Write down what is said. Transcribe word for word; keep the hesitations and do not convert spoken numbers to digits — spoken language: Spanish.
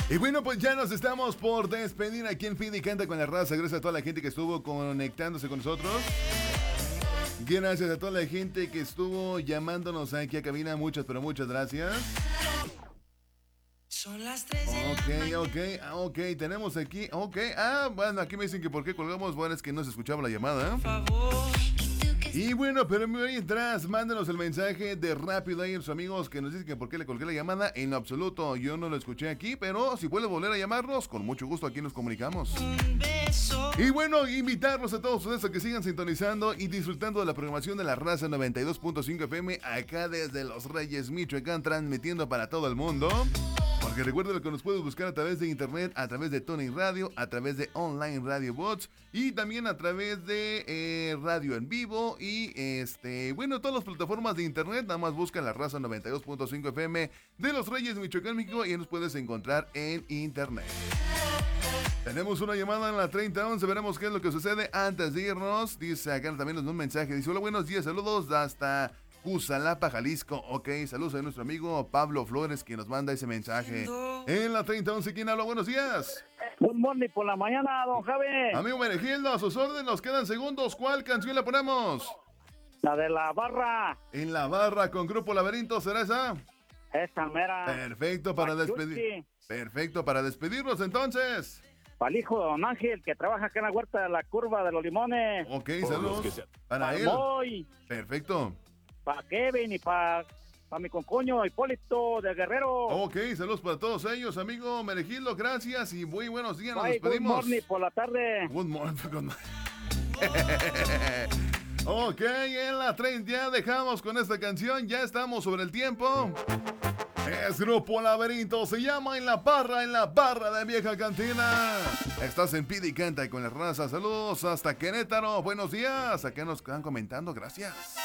Y bueno, pues ya nos estamos por despedir aquí en Pide y Canta con la Raza. Gracias a toda la gente que estuvo conectándose con nosotros. Gracias a toda la gente que estuvo llamándonos aquí a cabina. Muchas, pero muchas gracias. Son las tres de Ok, la mañana. ok, ah, ok, tenemos aquí, ok, ah, bueno, aquí me dicen que por qué colgamos, bueno, es que no se escuchaba la llamada. Por favor. Y bueno, pero mientras, mándanos el mensaje de rápido ahí a sus amigos que nos dicen que por qué le colgué la llamada. En lo absoluto, yo no lo escuché aquí, pero si puede volver a llamarnos, con mucho gusto aquí nos comunicamos. Un beso. Y bueno, invitarlos a todos ustedes a que sigan sintonizando y disfrutando de la programación de la Raza noventa y dos punto cinco F M acá desde Los Reyes, Michoacán, transmitiendo para todo el mundo. Porque recuerden que nos puedes buscar a través de internet, a través de Tony Radio, a través de Online Radio Bots y también a través de eh, radio en vivo y este, bueno, todas las plataformas de internet. Nada más busca la Raza noventa y dos punto cinco F M de Los Reyes, Michoacán, México, y nos puedes encontrar en internet. Tenemos una llamada en la treinta once, veremos qué es lo que sucede antes de irnos. Dice acá también un mensaje, dice: hola, buenos días, saludos hasta Cusalapa, Jalisco. Ok, saludos a nuestro amigo Pablo Flores, que nos manda ese mensaje. En la treinta once, ¿quién habla? Buenos días. Good morning por la mañana, don Javi. Amigo Menegildo, a sus órdenes, nos quedan segundos. ¿Cuál canción le ponemos? La de la barra. En la barra con Grupo Laberinto, ¿será esa? Esa mera. Perfecto para Pachulski. despedir. Perfecto para despedirnos entonces. Para el hijo de don Ángel, que trabaja acá en la huerta de la curva de los limones. Ok, saludos. Para Para él. Moy, Perfecto. para Kevin y para pa mi concoño Hipólito de Guerrero. Ok, saludos para todos ellos, amigo Menegildo, gracias y muy buenos días, nos Bye, good despedimos. morning por la tarde. Good morning. Good morning. Ok, en la treinta ya dejamos con esta canción, ya estamos sobre el tiempo. Es Grupo Laberinto, se llama En la Barra, en la Barra de Vieja Cantina. Estás en Pide y Canta con la Raza, saludos hasta Querétaro, buenos días, acá nos están comentando, gracias.